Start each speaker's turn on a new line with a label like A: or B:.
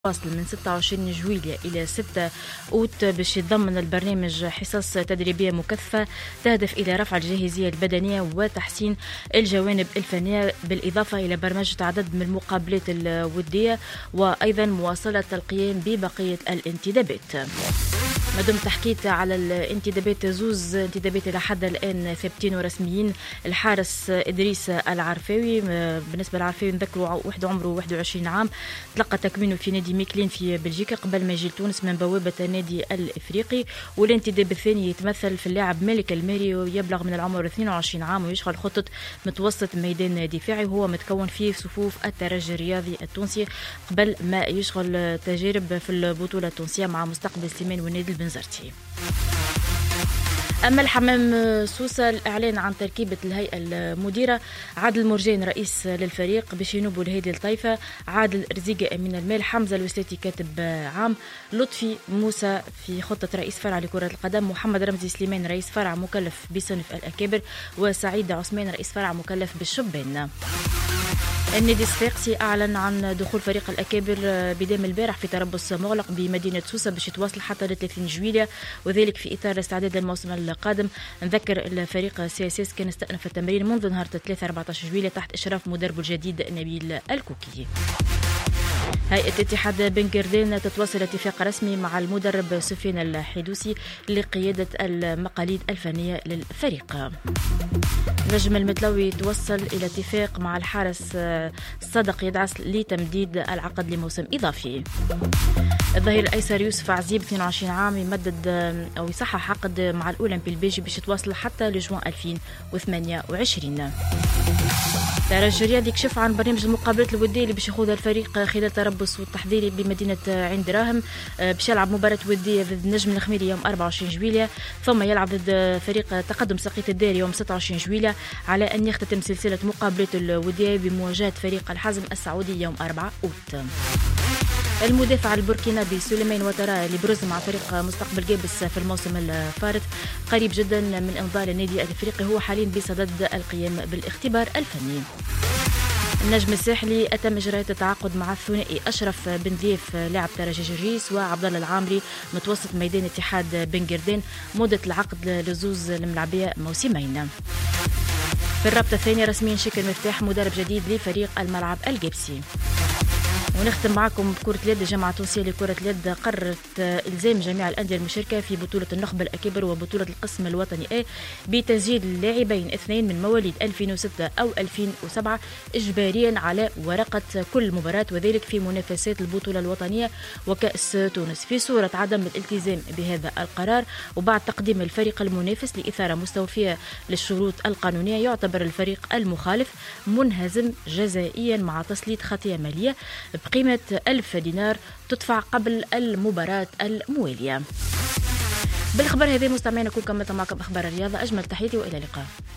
A: واصل من 26 جويلية إلى 6 أوت باش يتضمن البرنامج حصص تدريبية مكثفة تهدف إلى رفع الجاهزية البدنية وتحسين الجوانب الفنية، بالإضافة إلى برمجة عدد من المقابلات الودية وأيضا مواصلة القيام ببقية الانتدابات. ما دمت حكيت على الانتدابات، زوز انتدابات إلى حد الآن ثابتين ورسميين. الحارس إدريس العرفاوي، بالنسبة للعرفاوي نذكروا واحد عمره 21 عام، تلقى تكوينه في نادي ميكلين في بلجيكا قبل ما يجي لتونس من بوابة النادي الإفريقي. والانتداب الثاني يتمثل في اللاعب مالك الماري، يبلغ من العمر 22 عام ويشغل خطة متوسط ميدان دفاعي، وهو متكون في صفوف الترجي الرياضي التونسي قبل ما يشغل تجارب في البطولة التونسية مع مستقبل سليمان والنادي البنزرتي. أما الحمام سوسة، الإعلان عن تركيبة الهيئة المديرة: عادل مرجان رئيس للفريق باش ينوبوا لهادي الطائفة، عادل رزيقة أمين المال، حمزة الوسلاتي كاتب عام، لطفي موسى في خطة رئيس فرع لكرة القدم، محمد رمزي سليمان رئيس فرع مكلف بصنف الأكابر، وسعيد عثمان رئيس فرع مكلف بالشبان. النادي الصفاقسي أعلن عن دخول فريق الأكابر بدام البارح في تربص مغلق بمدينة سوسة باش يتواصل حتى ل 30 جويلية، وذلك في إطار الاستعداد للموسم القادم. نذكر الفريق CSS كان استأنف التمرين منذ نهار 3-14 جويلية تحت إشراف مدربه الجديد نبيل الكوكي. هيئة اتحاد بن قردان تتواصل اتفاق رسمي مع المدرب سفيان الحدوسي لقيادة المقاليد الفنية للفريق. نجم المتلوي توصل إلى اتفاق مع الحارس صدق يدعس لتمديد العقد لموسم إضافي. الظهير الأيسر يوسف عزيب 22 عام يمدد أو يصحح عقد مع الأولمبي البيجي باش يتواصل حتى لجوان 2028. الترجي الرياضي يكشف عن برنامج المقابلات الودية اللي باش يخوضها الفريق خلال تربص والتحضيري بمدينة عين دراهم. باش يلعب مباراة ودية ضد النجم الخميري يوم 24 جويلية، ثم يلعب ضد فريق تقدم سقيط الدار يوم 26 جويلية، على أن يختتم سلسلة مقابلات الودية بمواجهة فريق الحزم السعودي يوم 4 أوت. المدافع البوركينابي سليمان وترا اللي برز مع فريق مستقبل جابس في الموسم الفارط قريب جدا من انضال النادي الافريقي، هو حاليا بصدد القيام بالاختبار الفني. النجم الساحلي اتم اجراءات التعاقد مع الثنائي اشرف بن ضيف لاعب ترجي جرجيس وعبد الله العامري متوسط ميدان اتحاد بن قردان، مده العقد لزوز الملاعبيه موسمين. في الرابطه الثانيه رسميا شكل مفتاح مدرب جديد لفريق الملعب الجبسي. ونختم معكم بكرة اليد. الجامعة التونسية لكرة اليد قررت إلزام جميع الأندية المشاركة في بطولة النخبة الأكبر وبطولة القسم الوطني A بتسجيل لاعبين اثنين من مواليد 2006 أو 2007 إجباريا على ورقة كل مباراة، وذلك في منافسات البطولة الوطنية وكأس تونس. في صورة عدم الالتزام بهذا القرار وبعد تقديم الفريق المنافس لإثارة مستوفية للشروط القانونية، يعتبر الفريق المخالف منهزم جزائيا مع تسليط خطية مالية بقيمة 1000 دينار تدفع قبل المباراة الموالية. بالخبر هذا مستمعينا كل كملت معكم أخبار الرياضة، أجمل تحياتي وإلى اللقاء.